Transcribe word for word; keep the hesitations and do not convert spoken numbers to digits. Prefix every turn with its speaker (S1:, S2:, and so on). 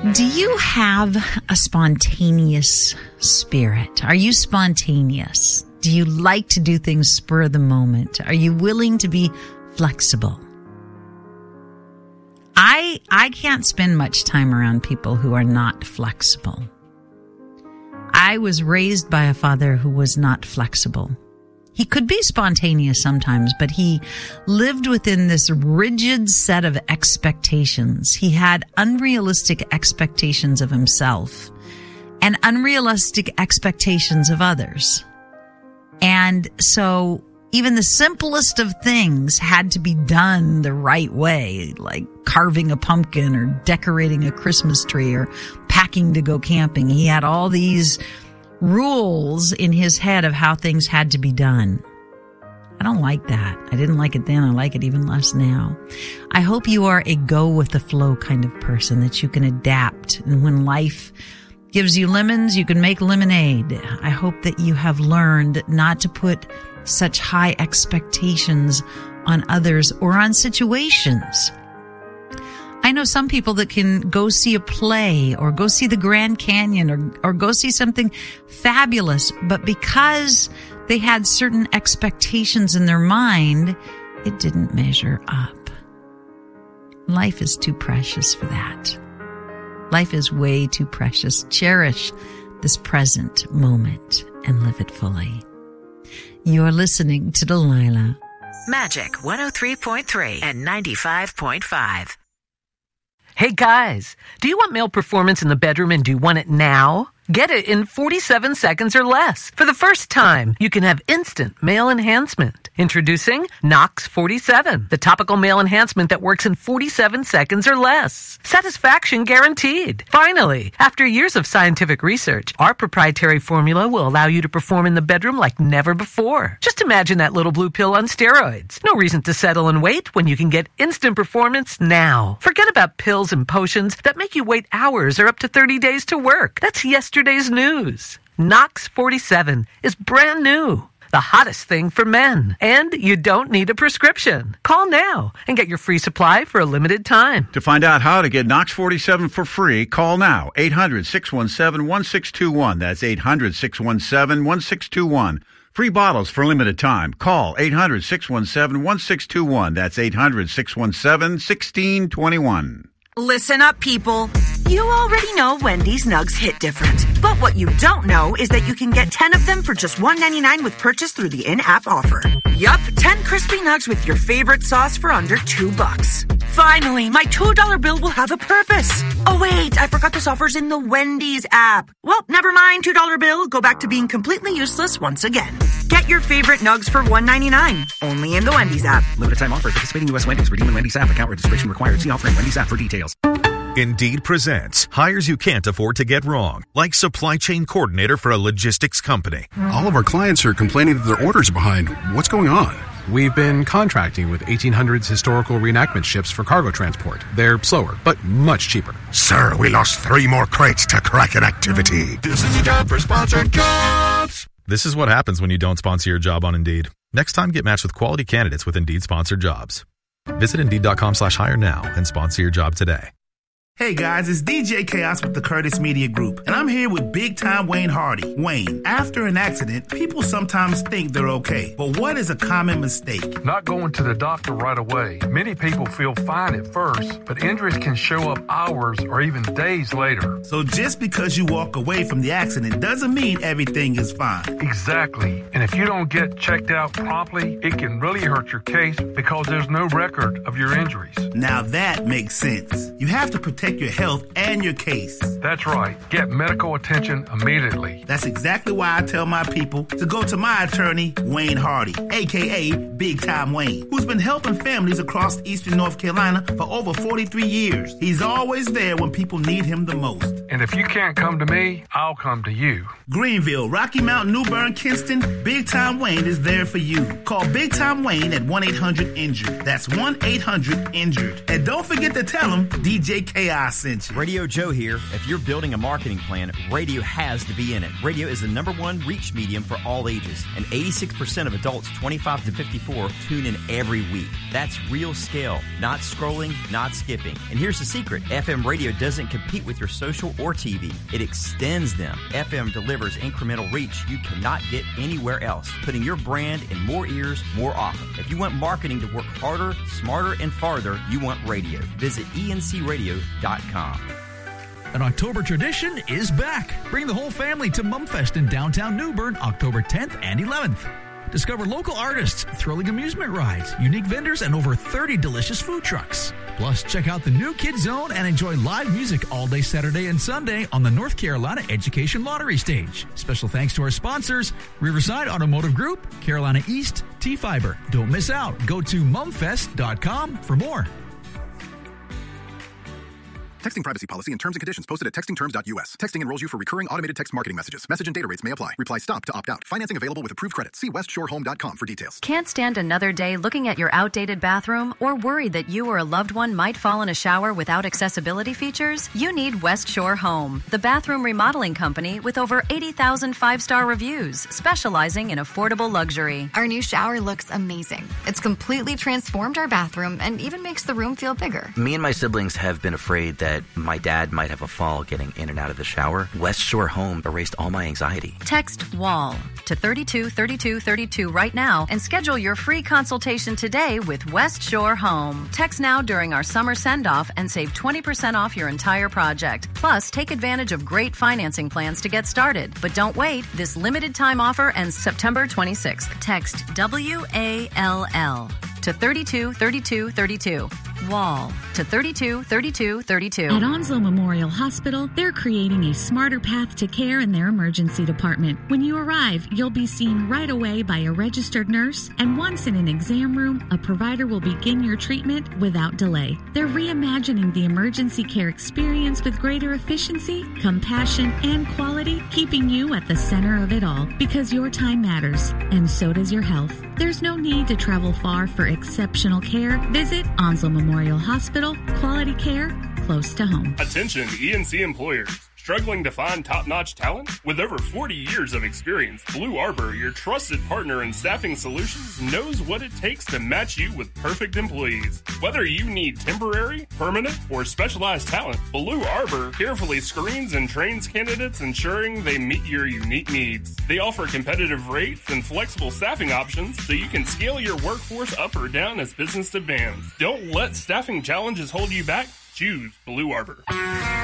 S1: Do you have a spontaneous spirit? Are you spontaneous? Do you like to do things spur of the moment? Are you willing to be flexible? I I can't spend much time around people who are not flexible. I was raised by a father who was not flexible. He could be spontaneous sometimes, but he lived within this rigid set of expectations. He had unrealistic expectations of himself and unrealistic expectations of others. And so even the simplest of things had to be done the right way, like carving a pumpkin or decorating a Christmas tree or packing to go camping. He had all these rules in his head of how things had to be done. I don't like that. I didn't like it then. I like it even less now. I hope you are a go with the flow kind of person, that you can adapt. And when life gives you lemons, you can make lemonade. I hope that you have learned not to put such high expectations on others or on situations. I know some people that can go see a play or go see the Grand Canyon or, or go see something fabulous, but because they had certain expectations in their mind, it didn't measure up. Life is too precious for that. Life is way too precious. Cherish this present moment and live it fully. You're listening to Delilah.
S2: Magic one oh three point three and ninety-five point five.
S3: Hey guys, do you want male performance in the bedroom and do you want it now? Get it in forty-seven seconds or less. For the first time, you can have instant male enhancement. Introducing Nox forty-seven, the topical male enhancement that works in forty-seven seconds or less. Satisfaction guaranteed. Finally, after years of scientific research, our proprietary formula will allow you to perform in the bedroom like never before. Just imagine that little blue pill on steroids. No reason to settle and wait when you can get instant performance now. Forget about pills and potions that make you wait hours or up to thirty days to work. That's yesterday's news. Nox forty-seven is brand new. The hottest thing for men. And you don't need a prescription. Call now and get your free supply for a limited time.
S4: To find out how to get Nox forty-seven for free, call now. eight hundred, six one seven, one six two one. That's eight hundred, six one seven, one six two one. Free bottles for limited time. Call eight hundred, six one seven, one six two one. That's eight hundred, six one seven, one six two one.
S5: Listen up, people. You already know Wendy's Nugs hit different. But what you don't know is that you can get ten of them for just one ninety-nine with purchase through the in-app offer. Yup, ten crispy nugs with your favorite sauce for under two bucks. Finally, my two dollar bill will have a purpose. Oh wait, I forgot this offer's in the Wendy's app. Well, never mind, two dollar bill. Go back to being completely useless once again. Get your favorite nugs for one ninety-nine. Only in the Wendy's app.
S6: Limited time offer. Participating U S Wendy's. Redeem in Wendy's app. Account registration required. See offer in Wendy's app for details.
S7: Indeed presents hires you can't afford to get wrong, like supply chain coordinator for a logistics company.
S8: All of our clients are complaining that their orders are behind. What's going on?
S9: We've been contracting with eighteen hundreds historical reenactment ships for cargo transport. They're slower, but much cheaper.
S10: Sir, we lost three more crates to Kraken activity.
S11: This is your job for sponsored jobs.
S7: This is what happens when you don't sponsor your job on Indeed. Next time, get matched with quality candidates with Indeed sponsored jobs. Visit Indeed.com slash hire now and sponsor your job today.
S12: Hey guys, it's D J Chaos with the Curtis Media Group, and I'm here with big time Wayne Hardy. Wayne, after an accident, people sometimes think they're okay, but what is a common mistake?
S13: Not going to the doctor right away. Many people feel fine at first, but injuries can show up hours or even days later.
S12: So just because you walk away from the accident doesn't mean everything is fine.
S13: Exactly, and if you don't get checked out promptly, it can really hurt your case because there's no record of your injuries.
S12: Now that makes sense. You have to protect your health and your case.
S13: That's right. Get medical attention immediately.
S12: That's exactly why I tell my people to go to my attorney, Wayne Hardy, a k a. Big Time Wayne, who's been helping families across eastern North Carolina for over forty-three years. He's always there when people need him the most.
S13: And if you can't come to me, I'll come to you.
S12: Greenville, Rocky Mount, New Bern, Kinston, Big Time Wayne is there for you. Call Big Time Wayne at one eight hundred injured. That's one eight hundred injured. And don't forget to tell him D J Chaos I sent you.
S14: Radio Joe here. If you're building a marketing plan, radio has to be in it. Radio is the number one reach medium for all ages, and eighty-six percent of adults twenty-five to fifty-four tune in every week. That's real scale, not scrolling, not skipping. And here's the secret. F M radio doesn't compete with your social or T V. It extends them. F M delivers incremental reach you cannot get anywhere else, putting your brand in more ears more often. If you want marketing to work harder, smarter, and farther, you want radio. Visit E N C radio dot com.
S15: An October tradition is back. Bring the whole family to Mumfest in downtown New Bern, October tenth and eleventh. Discover local artists, thrilling amusement rides, unique vendors, and over thirty delicious food trucks. Plus, check out the new Kids Zone and enjoy live music all day Saturday and Sunday on the North Carolina Education Lottery Stage. Special thanks to our sponsors, Riverside Automotive Group, Carolina East, T-Fiber. Don't miss out. Go to mumfest dot com for more.
S8: Texting privacy policy and terms and conditions posted at texting terms dot U S. Texting enrolls you for recurring automated text marketing messages. Message and data rates may apply. Reply STOP to opt out. Financing available with approved credit. See west shore home dot com for details.
S16: Can't stand another day looking at your outdated bathroom or worried that you or a loved one might fall in a shower without accessibility features? You need West Shore Home, the bathroom remodeling company with over eighty thousand five-star reviews, specializing in affordable luxury.
S17: Our new shower looks amazing. It's completely transformed our bathroom and even makes the room feel bigger.
S18: Me and my siblings have been afraid that my dad might have a fall getting in and out of the shower. West Shore Home erased all my anxiety.
S16: Text WALL to thirty-two thirty-two thirty-two right now and schedule your free consultation today with West Shore Home. Text now during our summer send-off and save twenty percent off your entire project. Plus, take advantage of great financing plans to get started. But don't wait. This limited time offer ends September twenty-sixth. Text W A L L to thirty-two thirty-two thirty-two. WALL to thirty-two thirty-two thirty-two.
S19: At Onslow Memorial Hospital, they're creating a smarter path to care in their emergency department. When you arrive, you'll be seen right away by a registered nurse, and once in an exam room, a provider will begin your treatment without delay. They're reimagining the emergency care experience with greater efficiency, compassion, and quality, keeping you at the center of it all, because your time matters, and so does your health. There's no need to travel far for exceptional care. Visit Onslow Memorial Hospital. Quality care close to home.
S20: Attention E N C employers. Struggling to find top-notch talent? With over forty years of experience, Blue Arbor, your trusted partner in staffing solutions, knows what it takes to match you with perfect employees. Whether you need temporary, permanent, or specialized talent, Blue Arbor carefully screens and trains candidates, ensuring they meet your unique needs. They offer competitive rates and flexible staffing options so you can scale your workforce up or down as business demands. Don't let staffing challenges hold you back. Choose Blue Arbor.